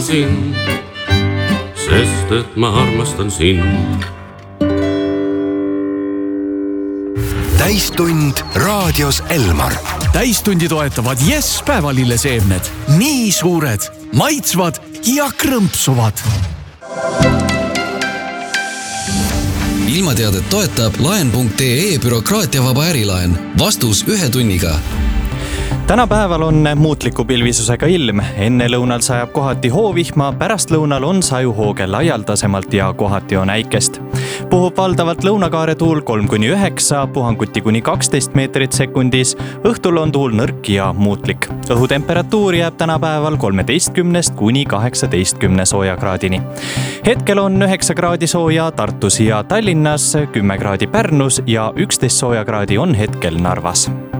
sind, sest et ma armastan sind. Täistund raadios Elmar. Täistundi toetavad Yes päevalilleseemned. Nii suured, maitsvad ja krõmpsuvad. Ilmateadet toetab laen.ee bürokraatiavaba ärilaen. Vastus 1 tunniga. Tänapäeval on muutliku pilvisusega ilm. Enne lõunal sajab kohati hoovihma, pärast lõunal on sajuhooge laialdasemalt ja kohati on äikest. Puhub valdavalt lõunakaare tuul 3-9, puhanguti kuni 12 meetrit sekundis. Õhtul on tuul nõrk ja muutlik. Õhutemperatuur jääb tänapäeval 13 kuni 18 soojakraadini. Hetkel on 9 kraadi sooja Tartus ja Tallinnas, 10 kraadi Pärnus ja 11 soojakraadi on hetkel Narvas.